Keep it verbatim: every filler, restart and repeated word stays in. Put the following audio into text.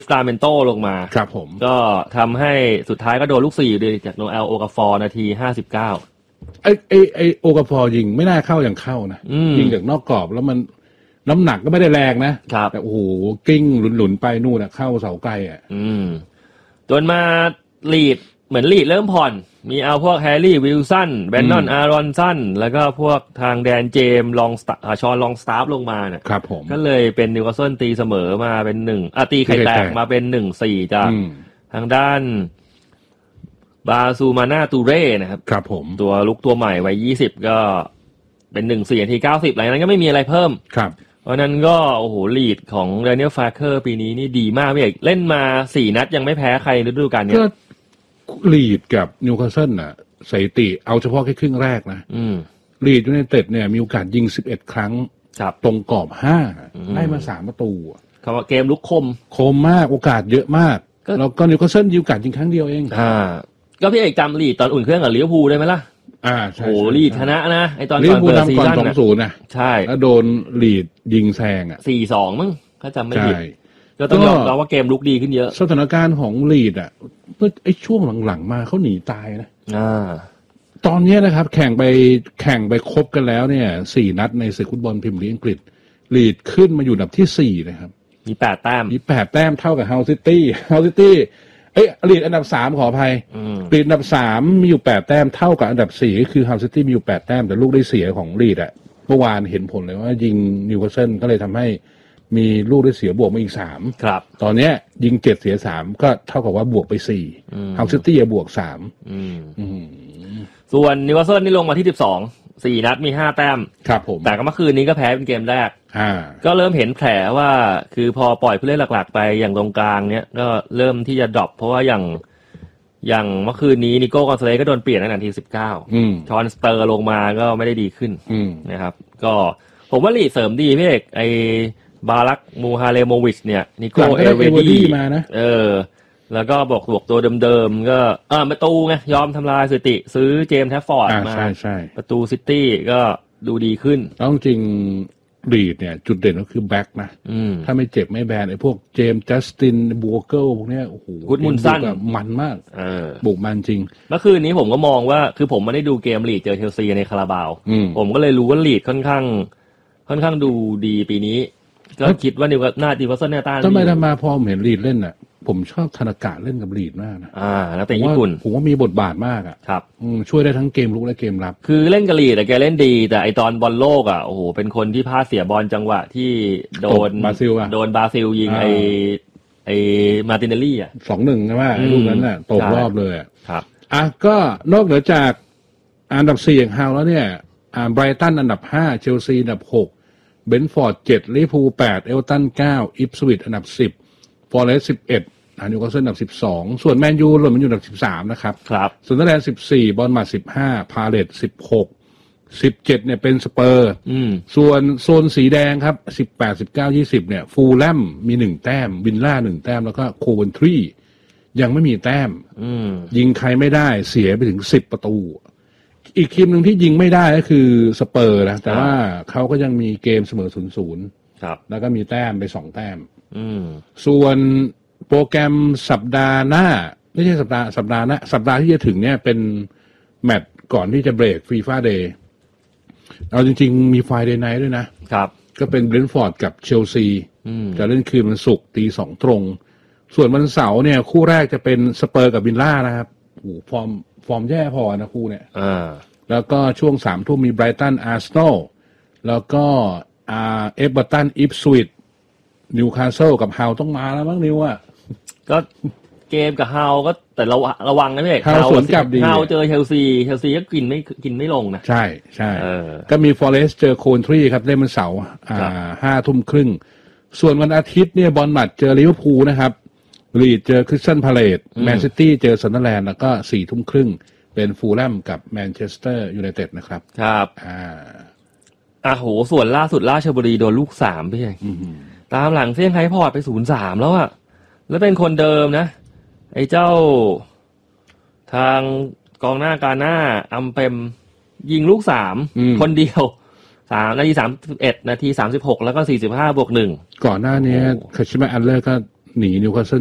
สตาร์เมนโตลงมาครับผมก็ทำให้สุดท้ายก็โดนลูกสี่ด้วยจากโนเอลโอกาฟอร์นาทีห้าสิบเก้าไอ้ไอ้ไอ้โอกาฟอร์ยิงไม่น่าเข้าอย่างเข้านะยิงจากนอกกรอบแล้วมันน้ำหนักก็ไม่ได้แรงนะแต่โอ้โหกิ้งหลุนๆไปนู่นน่ะเข้าเสาไกลอ่ะอืมจนมาลีดเหมือนลีดเริ่มผ่อนมีเอาพวกแฮร์รี่วิลสันแบนนอนอารอนสันแล้วก็พวกทางแดนเจมลองชอนลองสตาร์ฟลงมาเนี่ยครับผมก็เลยเป็นนิวคาสเซิลตีเสมอมาเป็นหนึ่งอ่ะตีไข่แตกมาเป็นหนึ่งสี่จากทางด้านบาซูมาน่าตูเร่นะครับครับผมตัวลุกตัวใหม่วัยยี่สิบก็เป็นหนึ่งสี่นาทีเก้าสิบหลังจากนั้นก็ไม่มีอะไรเพิ่มครับเพราะนั้นก็โอ้โหลีดของแดเนียลฟาเคอร์ปีนี้นี่ดีมากพี่เอกเล่นมาสี่นัดยังไม่แพ้ใครฤดูกาลนี้ก็ลีดกับนิวคาสเซิลน่ะสถิติเอาเฉพาะแค่ครึ่งแรกนะอืมลีดยูไนเต็ดเนี่ยมีโอกาสยิงสิบเอ็ดครั้งตรงกรอบห้าได้มาสามประตูคำว่าเกมลุกคมคมมากโอกาสเยอะมากแล้วก็นิวคาสเซิลยิงโอกาสยิงครั้งเดียวเองอ่าก็พี่เอกจำลีดตอนอุ่นเครื่องกับลิเวอร์พูลได้ไหมล่ะอ่าใช่โอ้ลีดชนะนะไอตอนก่อนเปิดซีซั่น สองศูนย์ นะใช่แล้วโดนลีดยิงแซงอ่ะสี่สอง มั้งถ้าจำไม่ผิดก็ต้องยอมรับว่าเกมลุกดีขึ้นเยอะสถานการณ์ของลีดอ่ะเมื่อไอช่วงหลังๆมาเขาหนีตายนะอ่าตอนนี้นะครับแข่งไปแข่งไปครบกันแล้วเนี่ยสี่นัดในศึกฟุตบอลพรีเมียร์ลีกอังกฤษลีดขึ้นมาอยู่อันดับที่สี่นะครับมีแปดแต้มมีแปดแต้มเท่ากับเฮาซิตี้เฮาซิตี้เอ้ยลีดอันดับสามขออภัยลีดอันดับสามมีอยู่แปดแต้มเท่ากับอันดับสี่ก็คือเฮาซิตี้มีอยู่แปดแต้มแต่ลูกได้เสียของลีดอ่ะเมื่อวานเห็นผลเลยว่ายิงนิวคาสเซิลก็เลยทำให้มีลูกได้เสียบวกมาอีกสามครับตอนเนี้ยยิงเจ็ดเสียสามก็เท่ากับว่าบวกไปสี่เฮาซิตี้บวกสามส่วนนิวคาสเซิลนี่ลงมาที่สิบสองสี่นัดมีห้าแต้มครับผมแต่ก็เมื่อคืนนี้ก็แพ้เป็นเกมแรกอ่าก็เริ่มเห็นแผลว่าคือพอปล่อยผู้เล่นหลักๆไปอย่างตรงกลางเนี้ยก็เริ่มที่จะดรอปเพราะว่าอย่างอย่างเมื่อคืนนี้นิโก้กอนซาเลสก็โดนเปลี่ยนในนาทีสิบเก้าชอนสเตอร์ลงมาก็ไม่ได้ดีขึ้นนะครับก็ผมว่าลีดเสริมดีพี่เอกไอบารักมูฮาเลโมวิชเนี่ยนิโก้เอเวดี้มานะเออแล้วก็บอกบวกตัวเดิมๆก็อ่าประตูไงยอมทำลายสถิติซื้อเจมส์แทฟฟอร์ดมาประตูซิตี้ก็ดูดีขึ้นต้องจริงลีดเนี่ยจุดเด่นก็คือแบ็คนะถ้าไม่เจ็บไม่แบนไอ้พวกเจมส์จัสตินบัวเกิลพวกเนี้ยโอ้โหกุดมุนสั้นมันมากบุกมันจริงเมื่อคืนนี้ผมก็มองว่าคือผมไม่ได้ดูเกมลีดเจอเชลซีในคาราบาวผมก็เลยรู้ว่าลีดค่อนข้างค่อนข้างดูดีปีนี้ก็คิดว่านิวหน้าดีวัสเนต้าทำไมทำมาพอผมเห็นลีดเล่นอ่ะผมชอบธนากะเล่นกับลีดมากนะอ่าแล้วแต่ญี่ปุ่นผมว่ามีบทบาทมากอ่ะครับช่วยได้ทั้งเกมลุกและเกมรับคือเล่นกับลีดแต่แกเล่นดีแต่ไอตอนบอลโลกอ่ะโอ้โหเป็นคนที่พลาดเสียบอลจังหวะที่โดนบราซิลอ่ะโดนบราซิลยิงไอไอมาตินเนลลี่อ่ะสองหนึ่งใช่ไหมลูกนั้นน่ะตกรอบเลยอ่ะครับอ่ะก็นอกเหนือจากอันดับสี่อย่างฮาวแล้วเนี่ยอ่าไบรตันอันดับห้าเชลซีอันดับหกเบนฟอร์ดเจ็ดลิเวอร์พูลแปดเอเวอร์ตันเก้าอิปสวิชอันดับสิบฟอเรสต์สิบเอ็ดนิวคาสเซิลอันดับสิบสองส่วนแมนยูหล่นมาอยู่อันดับสิบสามนะครับครับส่วนนัดแรกสิบสี่บอลมาสิบห้าพาเลตสิบหกสิบเจ็ดเนี่ยเป็นสเปอร์ส่วนโซนสีแดงครับสิบแปด สิบเก้า ยี่สิบเนี่ยฟูลแลมมีหนึ่งแต้มวินล่าหนึ่งแต้มแล้วก็โคเวนทรียังไม่มีแต้มยิงใครไม่ได้เสียไปถึงสิบประตูอีกทีมหนึ่งที่ยิงไม่ได้ก็คือสเปอร์นะแต่ว่าเขาก็ยังมีเกมเสมอ ศูนย์ ศูนย์ครับแล้วก็มีแต้มไปสองแต้มส่วนโปรแกรมสัปดาห์หน้าไม่ใช่สัปดาห์สัปดาห์หน้าสัปดาห์ที่จะถึงเนี่ยเป็นแมตช์ก่อนที่จะเบรกฟีฟ่าเดย์เอาจริงๆมีไฟเดย์ไนท์ด้วยนะครับก็เป็นเบรนท์ฟอร์ดกับเชลซีจะเล่นคืนวันศุกร์ตีสองตรงส่วนวันเสาร์เนี่ยคู่แรกจะเป็นสเปอร์กับวิลล่านะครับโอ้ฟอร์มฟอร์มแย่พอนะคู่เนี่ยแล้วก็ช่วงสามทุ่มมีไบรตันอาร์เซนอลแล้วก็อ่าเอเวอร์ตันอิปสวิชนิวคาสเซิลกับฮาวต้องมาแล้วมั้งนิวอ่ะก็เกมกับฮาวก็แต่ระวังระวังนะพี่เอกฮาวสวนกลับดีฮาวเจอเชลซีเชลซีก็กินไม่กินไม่ลงนะใช่ใช่ก็มีฟอเรสต์เจอโคนทรีครับเล่นวันเสาร์อ่าห้าทุ่มครึ่งส่วนวันอาทิตย์เนี่ยบอลมัดเจอลิเวอร์พูลนะครับลีดเจอคริสตัลพาเลตแมนซิตี้เจอซันเดอร์แลนด์แล้วก็สี่ทุ่มครึ่งเป็นฟูลแลมกับแมนเชสเตอร์ยูไนเต็ดนะครับครับอ่าอ่ะโหส่วนล่าสุดราชบุรีโดนลูกสามพี่เอกตามหลังเซี่ยงไฮ้พอร์ตไป ศูนย์สาม แล้วอะแล้วเป็นคนเดิมนะไอ้เจ้าทางกองหน้ากาหน้าอัมเปมยิงลูกสามคนเดียวสามนาทีสามสิบเอ็ดนาทีสามสิบหกแล้วก็สี่สิบห้าบวกหนึ่งก่อนหน้านี้คาชิมะอัลเลอร์ก็หนีนิวคาสเซิล